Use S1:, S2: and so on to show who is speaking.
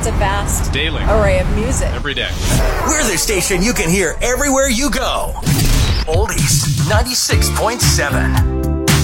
S1: It's a vast
S2: daily
S1: array of music.
S2: Every day.
S3: We're the station you can hear everywhere you go. Oldies 96.7.